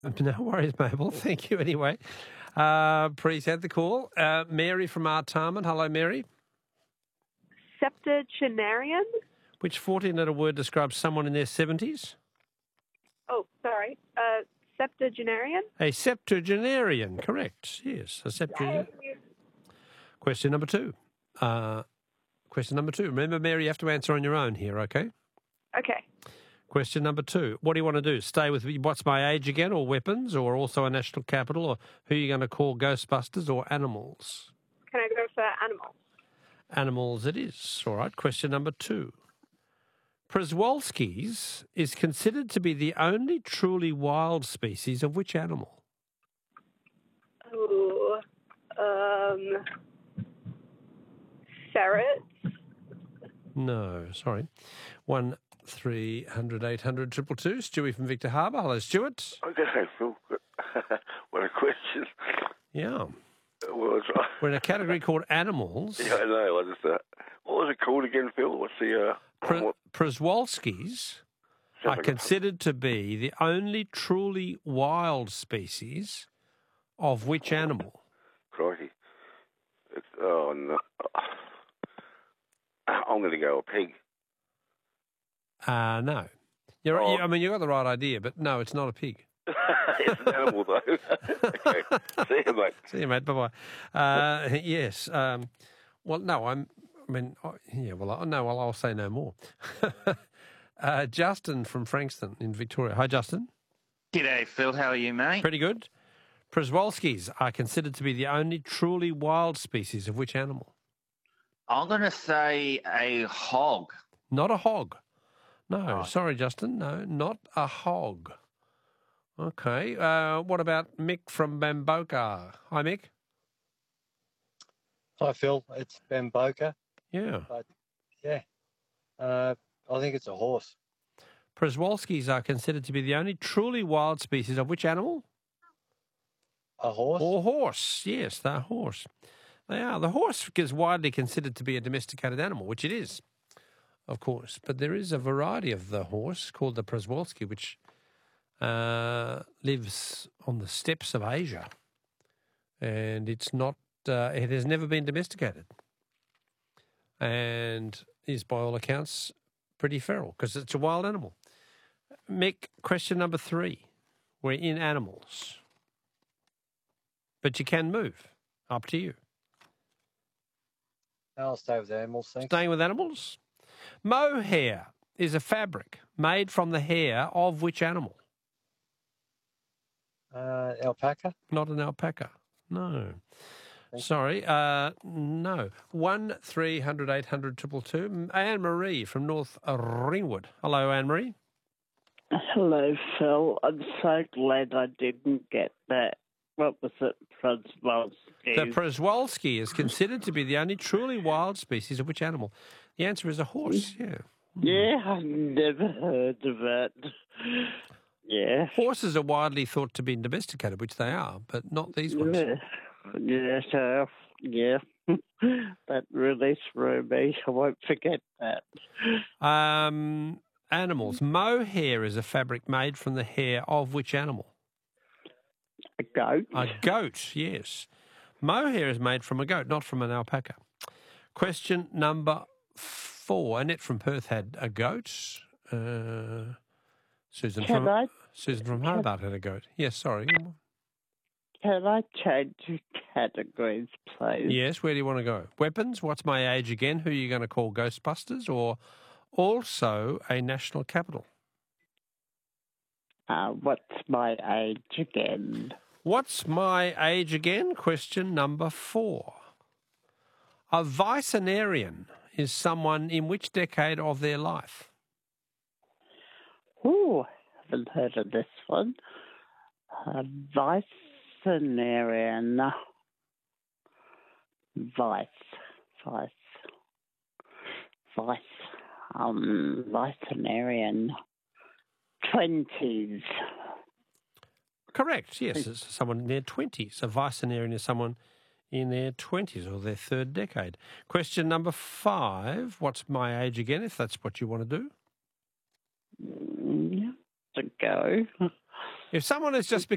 No worries, Mabel. Thank you anyway. Appreciate the call. Mary from Artarmon. Hello, Mary. Septuagenarian? Which 14-letter word describes someone in their 70s? Oh, sorry. Septuagenarian? A septuagenarian, correct. Yes, a septuagenarian. Question number two. Remember, Mary, you have to answer on your own here, okay? Okay. Question number two. What do you want to do? Stay with What's My Age Again, or weapons, or also a national capital, or who are you going to call Ghostbusters, or animals? Can I go for animals? Animals it is. All right. Question number two. Przewalski's is considered to be the only truly wild species of which animal? Ooh, ferrets? No, sorry. 1300 800 222. Stewie from Victor Harbour. Hello, Stuart. Okay, Phil. What a question. Yeah. Well, We're in a category called animals. yeah, I know. I just, what was it called again, Phil? What's the... Przewalski's are considered to be the only truly wild species of which animal? Crikey. Oh, no. I'm going to go a pig. No. I mean, you got the right idea, but no, it's not a pig. It's an animal, though. Okay. See you, mate. See you, mate. Bye-bye. Yes. Well, no, I'll say no more. Justin from Frankston in Victoria. Hi, Justin. G'day, Phil. How are you, mate? Pretty good. Przewalski's are considered to be the only truly wild species of which animal? I'm going to say a hog. Not a hog. No, sorry, Justin. No, not a hog. Okay. What about Mick from Bamboka? Hi, Mick. Hi, Phil. It's Bamboka. Yeah. But, yeah. I think it's a horse. Przewalski's are considered to be the only truly wild species of which animal? A horse? Or horse. Yes, they're horse. They are. The horse is widely considered to be a domesticated animal, which it is, of course. But there is a variety of the horse called the Przewalski, which lives on the steppes of Asia. And it's not, it has never been domesticated. And is, by all accounts, pretty feral because it's a wild animal. Mick, question number 3. We're in animals. But you can move. Up to you. I'll stay with animals, thanks. Staying with animals? Mohair is a fabric made from the hair of which animal? Alpaca? Not an alpaca. No. Sorry. No. 1300 800 222. Anne-Marie from North Ringwood. Hello, Anne-Marie. Hello, Phil. I'm so glad I didn't get that. What was it? Przewalski. The Przewalski is considered to be the only truly wild species of which animal? The answer is a horse, yeah. Yeah, I've never heard of it. Yeah. Horses are widely thought to be domesticated, which they are, but not these ones. Yeah. That really threw me. I won't forget that. Animals. Mohair is a fabric made from the hair of which animal? A goat. A goat, yes. Mohair is made from a goat, not from an alpaca. Question number 4. Annette from Perth had a goat. Susan from Hobart had a goat. Yes, sorry. Can I change categories, please? Yes, where do you want to go? Weapons, What's My Age Again, who are you going to call Ghostbusters, or also a national capital? What's my age again? What's my age again? Question number 4. A vicenarian is someone in which decade of their life? Oh, haven't heard of this one. Vicenarian. Vicenarian. 20s. Correct, yes. It's someone in their 20s. A vicenarian is someone in their 20s or their third decade. Question number 5. What's my age again, if that's what you want to do? Yeah, to go. If someone has just